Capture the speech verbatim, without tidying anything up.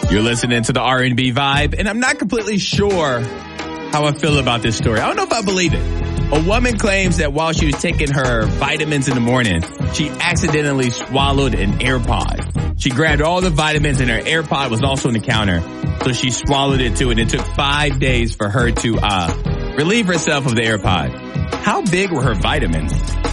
You're listening to the R and B Vibe, and I'm not completely sure how I feel about this story. I don't know if I believe it. A woman claims that while she was taking her vitamins in the morning, she accidentally swallowed an AirPod. She grabbed all the vitamins and her AirPod was also on the counter, so she swallowed it too, and it took five days for her to uh relieve herself of the AirPod. How big were her vitamins?